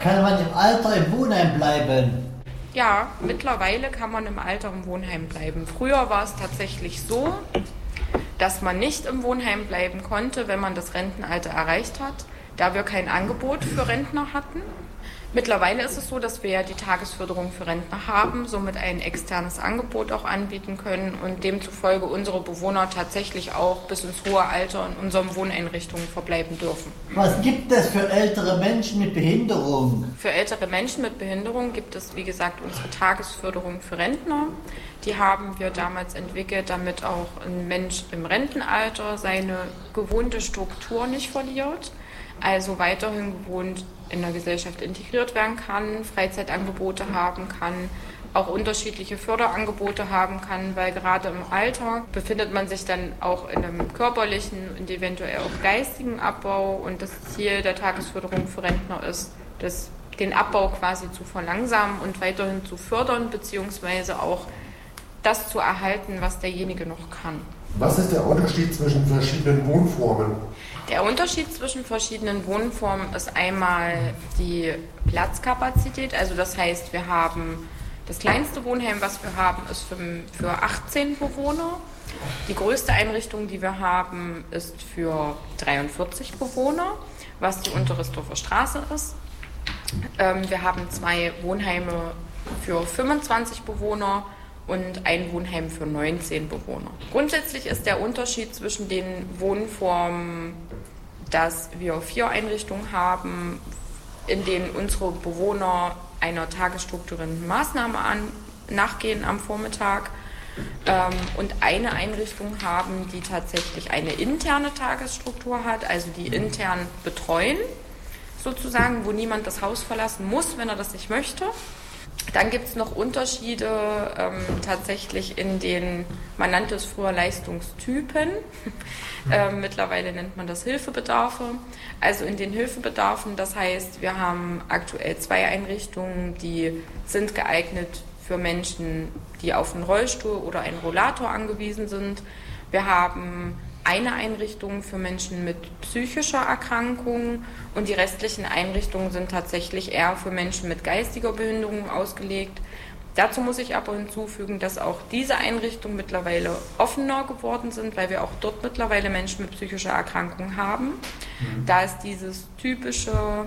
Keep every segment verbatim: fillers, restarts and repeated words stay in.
Kann man im Alter im Wohnheim bleiben? Ja, mittlerweile kann man im Alter im Wohnheim bleiben. Früher war es tatsächlich so, dass man nicht im Wohnheim bleiben konnte, wenn man das Rentenalter erreicht hat, da wir kein Angebot für Rentner hatten. Mittlerweile ist es so, dass wir ja die Tagesförderung für Rentner haben, somit ein externes Angebot auch anbieten können und demzufolge unsere Bewohner tatsächlich auch bis ins hohe Alter in unseren Wohneinrichtungen verbleiben dürfen. Was gibt es für ältere Menschen mit Behinderung? Für ältere Menschen mit Behinderung gibt es, wie gesagt, unsere Tagesförderung für Rentner. Die haben wir damals entwickelt, damit auch ein Mensch im Rentenalter seine gewohnte Struktur nicht verliert, also weiterhin gewohnt in der Gesellschaft integriert werden kann, Freizeitangebote haben kann, auch unterschiedliche Förderangebote haben kann, weil gerade im Alter befindet man sich dann auch in einem körperlichen und eventuell auch geistigen Abbau und das Ziel der Tagesförderung für Rentner ist, das, den Abbau quasi zu verlangsamen und weiterhin zu fördern, beziehungsweise auch das zu erhalten, was derjenige noch kann. Was ist der Unterschied zwischen verschiedenen Wohnformen? Der Unterschied zwischen verschiedenen Wohnformen ist einmal die Platzkapazität. Also das heißt, wir haben das kleinste Wohnheim, was wir haben, ist für, für achtzehn Bewohner. Die größte Einrichtung, die wir haben, ist für dreiundvierzig Bewohner, was die Unterrissdorfer Straße ist. Ähm, wir haben zwei Wohnheime für fünfundzwanzig Bewohner und ein Wohnheim für neunzehn Bewohner. Grundsätzlich ist der Unterschied zwischen den Wohnformen, dass wir vier Einrichtungen haben, in denen unsere Bewohner einer tagesstrukturierenden Maßnahme an, nachgehen am Vormittag ähm, und eine Einrichtung haben, die tatsächlich eine interne Tagesstruktur hat, also die intern betreuen, sozusagen, wo niemand das Haus verlassen muss, wenn er das nicht möchte. Dann gibt es noch Unterschiede ähm, tatsächlich in den, man nannte es früher Leistungstypen, ähm, mittlerweile nennt man das Hilfebedarfe. Also in den Hilfebedarfen, das heißt, wir haben aktuell zwei Einrichtungen, die sind geeignet für Menschen, die auf einen Rollstuhl oder einen Rollator angewiesen sind. Wir haben eine Einrichtung für Menschen mit psychischer Erkrankung und die restlichen Einrichtungen sind tatsächlich eher für Menschen mit geistiger Behinderung ausgelegt. Dazu muss ich aber hinzufügen, dass auch diese Einrichtungen mittlerweile offener geworden sind, weil wir auch dort mittlerweile Menschen mit psychischer Erkrankung haben. Mhm. Da es dieses typische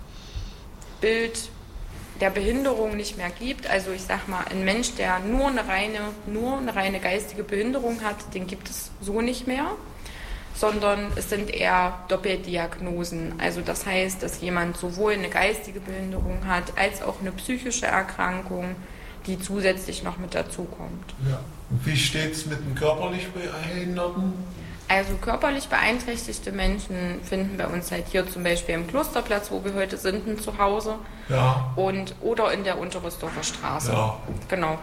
Bild der Behinderung nicht mehr gibt. Also ich sag mal, ein Mensch, der nur eine reine, nur eine reine geistige Behinderung hat, den gibt es so nicht mehr, sondern es sind eher Doppeldiagnosen. Also das heißt, dass jemand sowohl eine geistige Behinderung hat, als auch eine psychische Erkrankung, die zusätzlich noch mit dazukommt. Ja. Und wie steht es mit den körperlich Behinderten? Also körperlich beeinträchtigte Menschen finden bei uns halt hier zum Beispiel im Klosterplatz, wo wir heute sind, ein Zuhause. Ja. Und, oder in der Unterrissdorfer Straße. Ja. Genau.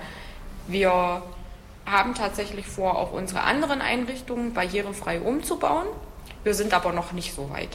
Wir haben tatsächlich vor, auch unsere anderen Einrichtungen barrierefrei umzubauen. Wir sind aber noch nicht so weit.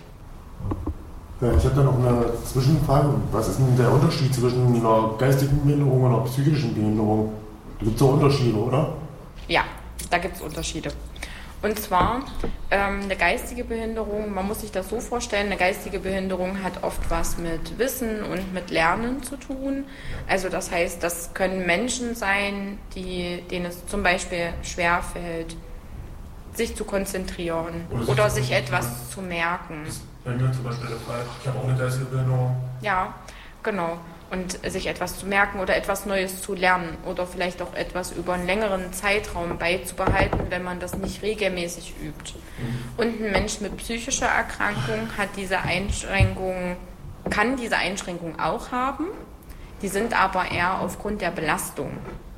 Ja, ich habe da noch eine Zwischenfrage. Was ist denn der Unterschied zwischen einer geistigen Behinderung und einer psychischen Behinderung? Da gibt es auch Unterschiede, oder? Ja, da gibt es Unterschiede. Und zwar ähm, eine geistige Behinderung, man muss sich das so vorstellen, eine geistige Behinderung hat oft was mit Wissen und mit Lernen zu tun. Also das heißt, das können Menschen sein, die, denen es zum Beispiel schwerfällt, sich zu konzentrieren oder, oder sich etwas zu merken. Bei mir zum Beispiel der Fall, ich habe auch eine geistige Behinderung. Ja, genau. Und sich etwas zu merken oder etwas Neues zu lernen oder vielleicht auch etwas über einen längeren Zeitraum beizubehalten, wenn man das nicht regelmäßig übt. Mhm. Und ein Mensch mit psychischer Erkrankung hat diese Einschränkung, kann diese Einschränkung auch haben, die sind aber eher aufgrund der Belastung.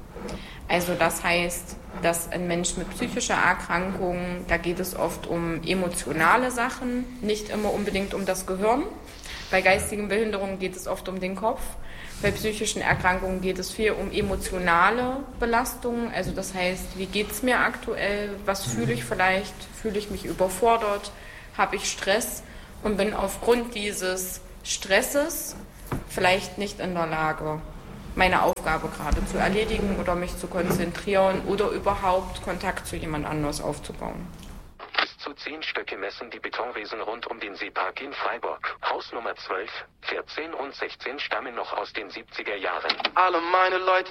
Also das heißt, dass ein Mensch mit psychischer Erkrankung, da geht es oft um emotionale Sachen, nicht immer unbedingt um das Gehirn. Bei geistigen Behinderungen geht es oft um den Kopf. Bei psychischen Erkrankungen geht es viel um emotionale Belastungen. Also das heißt, wie geht es mir aktuell? Was fühle ich vielleicht? Fühle ich mich überfordert? Habe ich Stress? Und bin aufgrund dieses Stresses vielleicht nicht in der Lage, meine Aufgabe gerade zu erledigen oder mich zu konzentrieren oder überhaupt Kontakt zu jemand anders aufzubauen. Zu zehn Stöcke messen die Betonwesen rund um den Seepark in Freiburg. Haus Nummer zwölf, vierzehn und sechzehn stammen noch aus den siebziger Jahren. Alle meine Leute